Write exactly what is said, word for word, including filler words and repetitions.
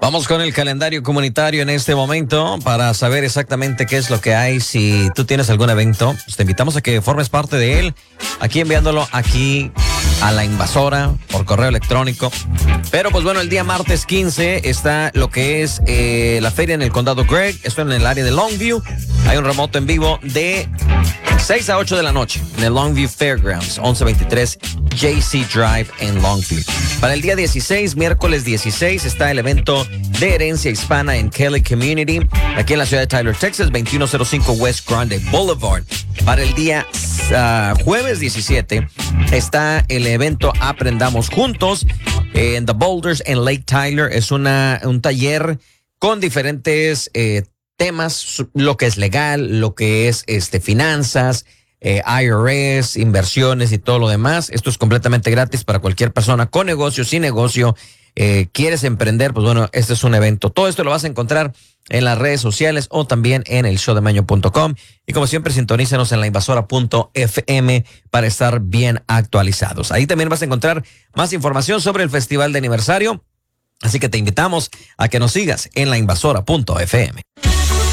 Vamos con el calendario comunitario en este momento para saber exactamente qué es lo que hay. Si tú tienes algún evento, pues te invitamos a que formes parte de él, aquí enviándolo aquí a La Invasora por correo electrónico. Pero pues bueno, el día martes quince está lo que es eh, la feria en el condado Gregg, esto en el área de Longview. Hay un remoto en vivo de seis a ocho de la noche en el Longview Fairgrounds, once veintitrés J C Drive en Longview. Para el día dieciséis, miércoles dieciséis, está el evento de herencia hispana en Kelly Community, aquí en la ciudad de Tyler, Texas, veintiuno cero cinco West Grande Boulevard. Para el día uh, jueves diecisiete está el evento Aprendamos Juntos en The Boulders en Lake Tyler. Es una, un taller con diferentes eh, temas, lo que es legal, lo que es este finanzas, eh, I R S, inversiones y todo lo demás. Esto es completamente gratis para cualquier persona con negocio, sin negocio. Eh, ¿Quieres emprender? Pues bueno, este es un evento. Todo esto lo vas a encontrar en las redes sociales o también en el show de maño punto com. Y como siempre, sintonízanos en la invasora punto f m para estar bien actualizados. Ahí también vas a encontrar más información sobre el festival de aniversario. Así que te invitamos a que nos sigas en la invasora punto f m.